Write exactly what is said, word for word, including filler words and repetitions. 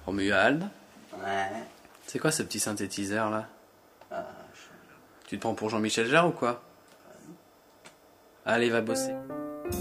Romuald, Ouais. c'est quoi ce petit synthétiseur là? Ah, Tu te prends pour Jean-Michel Jarre ou quoi? Allez, va bosser.